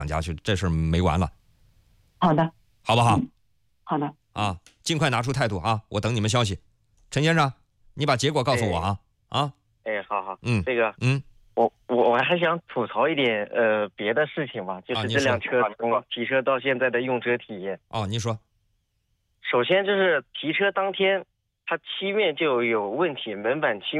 家去，这事儿没完了。 好的， 好不好？ 好的啊，尽快拿出态度啊！我等你们消息。陈先生，你把结果告诉我啊！啊， 好， 这个，我还想吐槽一点别的事情吧，就是这辆车从提车到现在的用车体验。 您说。 首先就是提车当天，它漆面就有问题，门板漆